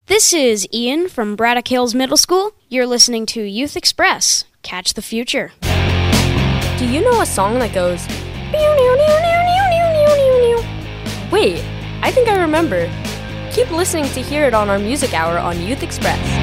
This is Ian from Braddock Hills Middle School. You're listening to Youth Express. Catch the future. Do you know a song that goes... Wait, I think I remember. Keep listening to hear it on our music hour on Youth Express.